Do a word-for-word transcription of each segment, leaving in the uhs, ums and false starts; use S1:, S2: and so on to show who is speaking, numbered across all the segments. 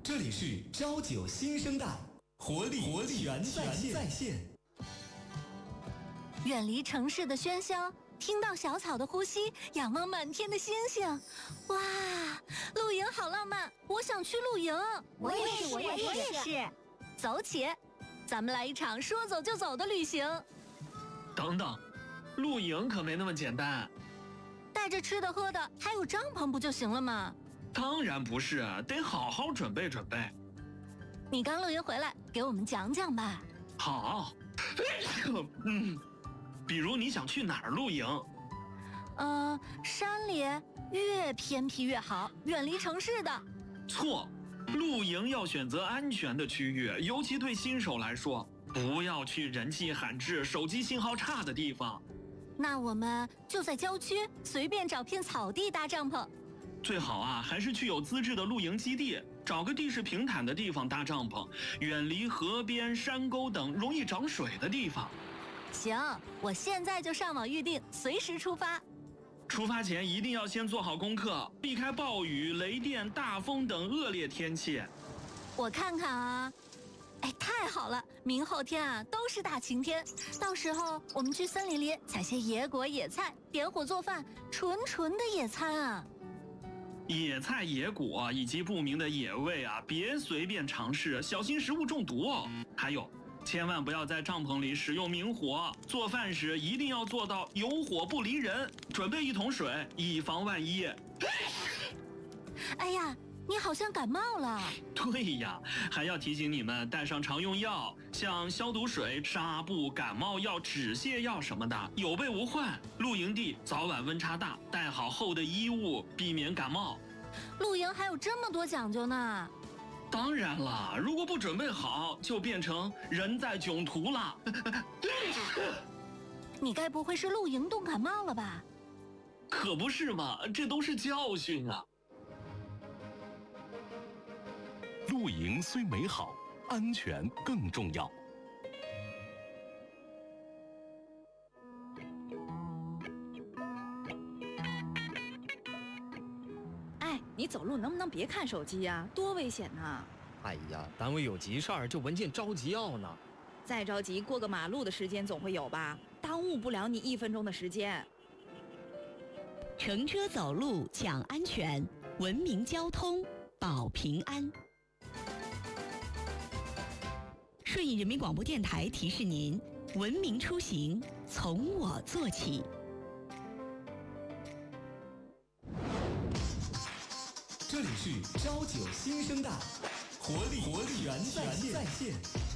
S1: 这里是朝九新生代，活力活力全在线。在线
S2: 远离城市的喧嚣，听到小草的呼吸，仰望满天的星星。哇，露营好浪漫，我想去露营。
S3: 我也是，我也是，我也是。
S2: 走起，咱们来一场说走就走的旅行。
S4: 等等，露营可没那么简单。
S2: 带着吃的喝的，还有帐篷不就行了吗？
S4: 当然不是，得好好准备准备。
S2: 你刚露营回来，给我们讲讲吧。
S4: 好，嗯，比如你想去哪儿露营？
S2: 呃，山里，越偏僻越好，远离城市的。
S4: 错，露营要选择安全的区域，尤其对新手来说，不要去人迹罕至、手机信号差的地方。
S2: 那我们就在郊区随便找片草地搭帐篷。
S4: 最好啊，还是去有资质的露营基地，找个地势平坦的地方搭帐篷，远离河边、山沟等容易涨水的地方。
S2: 行，我现在就上网预定，随时出发。
S4: 出发前一定要先做好功课，避开暴雨、雷电、大风等恶劣天气。
S2: 我看看啊，哎，太好了，明后天啊都是大晴天，到时候我们去森林里采些野果野菜，点火做饭，纯纯的野餐啊。
S4: 野菜、野果以及不明的野味啊，别随便尝试，小心食物中毒哦。还有，千万不要在帐篷里使用明火，做饭时一定要做到有火不离人。准备一桶水，以防万一。
S2: 哎呀，你好像感冒了。
S4: 对呀，还要提醒你们带上常用药，像消毒水、纱布、感冒药、止泻药什么的，有备无患。露营地早晚温差大，带好厚的衣物，避免感冒。
S2: 露营还有这么多讲究呢。
S4: 当然了，如果不准备好，就变成人在囧途了。
S2: 你该不会是露营冻感冒了吧？
S4: 可不是嘛，这都是教训啊。
S1: 露营虽美好，安全更重要。
S3: 哎，你走路能不能别看手机呀？多危险呐！
S5: 哎呀，单位有急事儿，这文件着急要呢。
S3: 再着急，过个马路的时间总会有吧？耽误不了你一分钟的时间。
S6: 乘车走路讲安全，文明交通保平安。顺义人民广播电台提示您：文明出行从我做起。
S1: 这里是朝九新生代，活力活力全在线。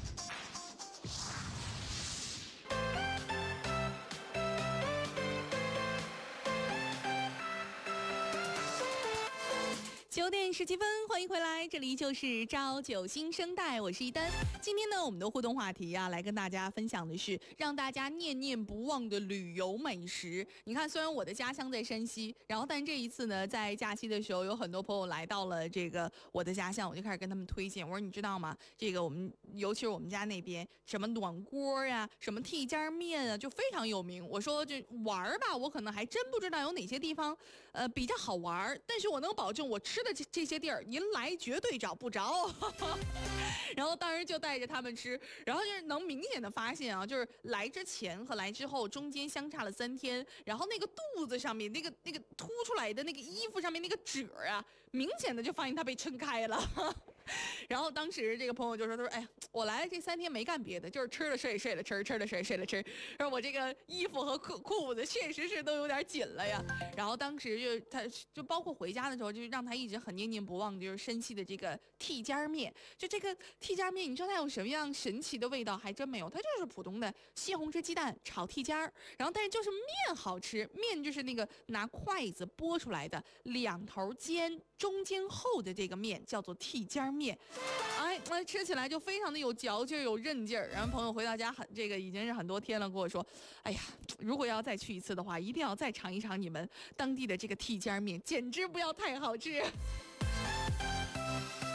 S7: 九点十七分，欢迎回来，这里就是朝九新生代，我是一丹。今天呢，我们的互动话题啊，来跟大家分享的是让大家念念不忘的旅游美食。你看，虽然我的家乡在山西，然后但这一次呢，在假期的时候，有很多朋友来到了这个我的家乡，我就开始跟他们推荐。我说，你知道吗？这个我们，尤其是我们家那边，什么暖锅呀、啊，什么屉尖面啊，就非常有名。我说，这玩吧，我可能还真不知道有哪些地方，呃，比较好玩，但是我能保证我吃的这这些地儿，您来绝对找不着。然后当时就带着他们吃，然后就是能明显的发现啊，就是来之前和来之后中间相差了三天，然后那个肚子上面那个那个凸出来的那个衣服上面那个褶啊，明显的就发现它被撑开了。然后当时这个朋友就说，他说，哎，我来这三天没干别的，就是吃了睡，睡了吃，吃了睡，睡了吃，然后我这个衣服和裤裤子确实是都有点紧了呀。然后当时就他就包括回家的时候，就让他一直很念念不忘，就是山西的这个屉尖面。就这个屉尖面，你知道它有什么样神奇的味道？还真没有，它就是普通的西红柿鸡蛋炒屉尖儿，然后但是就是面好吃，面就是那个拿筷子拨出来的，两头尖中间厚的这个面叫做屉尖面。哎，那吃起来就非常的有嚼劲儿，有韧劲儿。然后朋友回到家很这个已经是很多天了，跟我说，哎呀，如果要再去一次的话，一定要再尝一尝你们当地的这个屉尖面，简直不要太好吃。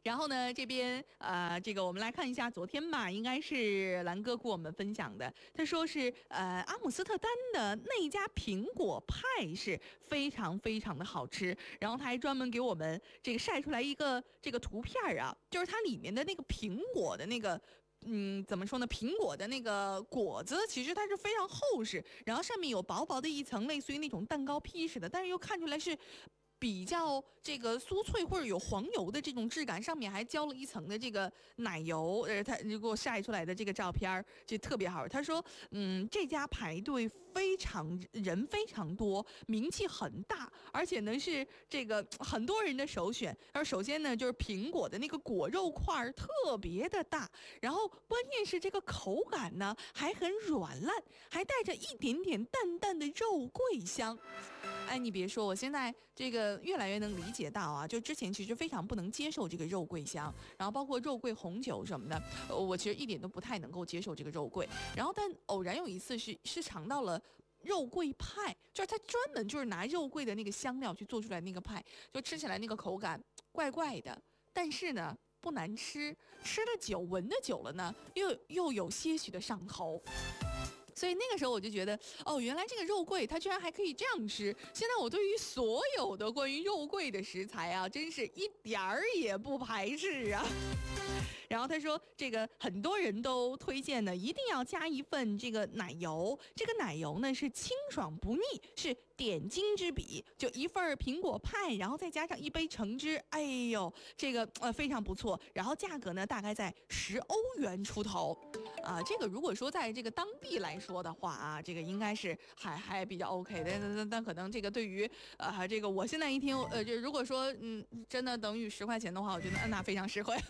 S7: 然后呢，这边呃，这个我们来看一下，昨天吧，应该是兰哥给我们分享的，他说是呃阿姆斯特丹的那家苹果派是非常非常的好吃，然后他还专门给我们这个晒出来一个这个图片啊，就是它里面的那个苹果的那个。嗯，怎么说呢？苹果的那个果子其实它是非常厚实，然后上面有薄薄的一层，类似于那种蛋糕坯似的，但是又看出来是比较这个酥脆或者有黄油的这种质感，上面还浇了一层的这个奶油。呃，他给我晒出来的这个照片就特别好。他说，嗯，这家排队非常人非常多，名气很大，而且呢是这个很多人的首选。而首先呢，就是苹果的那个果肉块特别的大，然后关键是这个口感呢还很软烂，还带着一点点淡淡的肉桂香。哎，你别说，我现在这个越来越能理解到啊，就之前其实非常不能接受这个肉桂香，然后包括肉桂红酒什么的，呃我其实一点都不太能够接受这个肉桂。然后但偶然有一次是是尝到了肉桂派，就是它专门就是拿肉桂的那个香料去做出来那个派，就吃起来那个口感怪怪的，但是呢不难吃，吃的久闻的久了呢，又又有些许的上头。所以那个时候我就觉得，哦，原来这个肉桂它居然还可以这样吃。现在我对于所有的关于肉桂的食材啊，真是一点儿也不排斥啊。然后他说，这个很多人都推荐呢，一定要加一份这个奶油。这个奶油呢是清爽不腻，是点睛之笔。就一份苹果派，然后再加上一杯橙汁，哎呦，这个呃非常不错。然后价格呢大概在十欧元出头，啊，这个如果说在这个当地来说的话啊，这个应该是还还比较 OK 的。但但但可能这个对于呃这个我现在一听呃，就如果说嗯真的等于十块钱的话，我觉得那非常实惠。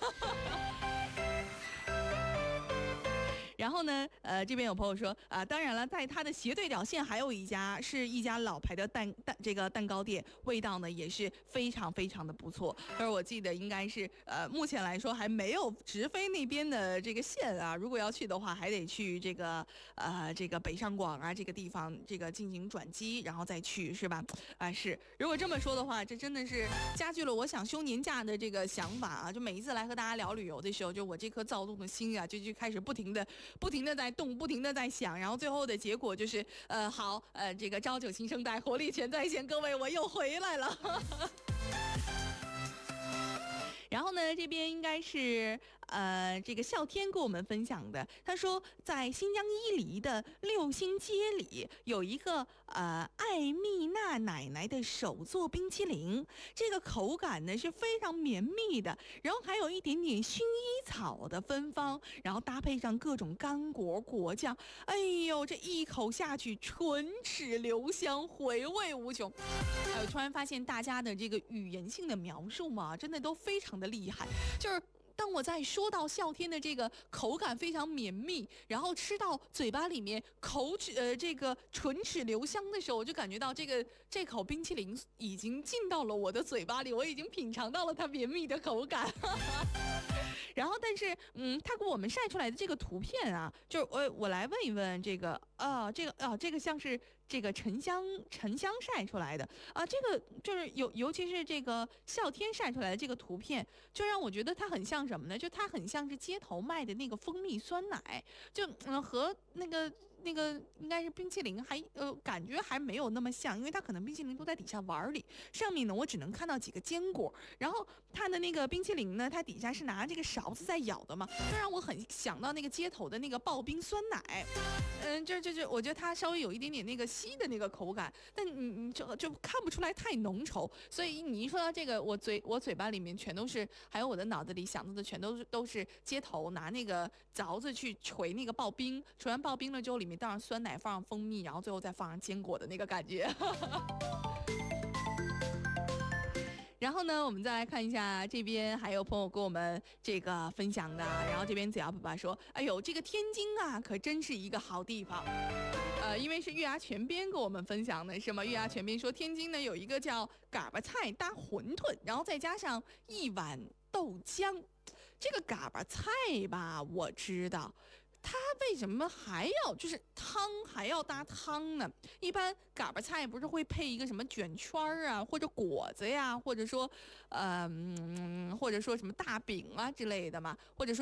S7: 然后呢，呃，这边有朋友说，啊、呃，当然了，在它的斜对角线还有一家是一家老牌的蛋蛋这个蛋糕店，味道呢也是非常非常的不错。而我记得应该是，呃，目前来说还没有直飞那边的这个线啊，如果要去的话，还得去这个呃这个北上广啊这个地方这个进行转机，然后再去，是吧？啊、呃，是。如果这么说的话，这真的是加剧了我想休年假的这个想法啊！就每一次来和大家聊旅游的时候，就我这颗躁动的心啊，就就开始不停的。不停的在动，不停的在想，然后最后的结果就是，呃，好，呃，这个朝九新生代，活力全在线，各位，我又回来了。然后呢，这边应该是呃，这个笑天跟我们分享的，他说在新疆伊犁的六星街里有一个呃艾蜜娜奶奶的手做冰淇淋，这个口感呢是非常绵密的，然后还有一点点薰衣草的芬芳，然后搭配上各种干果果酱，哎呦，这一口下去唇齿留香，回味无穷。哎，我突然发现大家的这个语言性的描述嘛，真的都非常的厉害，就是当我在说到笑天的这个口感非常绵密，然后吃到嘴巴里面口齿呃这个唇齿留香的时候，我就感觉到这个这口冰淇淋已经进到了我的嘴巴里，我已经品尝到了它绵密的口感。然后，但是，嗯，他给我们晒出来的这个图片啊，就是我我来问一问这个啊，这个啊，这个像是这个沉香沉香晒出来的啊，这个就是尤尤其是这个笑天晒出来的这个图片，就让我觉得它很像什么呢？就它很像是街头卖的那个蜂蜜酸奶，就嗯和那个。那个应该是冰淇淋还，还呃感觉还没有那么像，因为它可能冰淇淋都在底下碗里，上面呢我只能看到几个坚果，然后它的那个冰淇淋呢，它底下是拿这个勺子在舀的嘛，就让我很想到那个街头的那个刨冰酸奶，嗯，就就就我觉得它稍微有一点点那个稀的那个口感，但你你就就看不出来太浓稠，所以你一说到这个，我嘴我嘴巴里面全都是，还有我的脑子里想到的全都是都是街头拿那个凿子去捶那个刨冰，捶完刨冰了之后里面。里面倒上酸奶，放上蜂蜜，然后最后再放上坚果的那个感觉。然后呢，我们再来看一下这边还有朋友跟我们这个分享的，然后这边子瑶爸爸说：“哎呦，这个天津啊，可真是一个好地方。”呃，因为是月牙泉边跟我们分享的是吗？月牙泉边说天津呢有一个叫嘎巴菜搭馄饨，然后再加上一碗豆浆。这个嘎巴菜吧，我知道。 它为什么还要就是汤还要搭汤呢？一般嘎巴菜不是会配一个什么卷圈啊，或者果子呀，或者说呃嗯，或者说什么大饼啊之类的嘛，或者说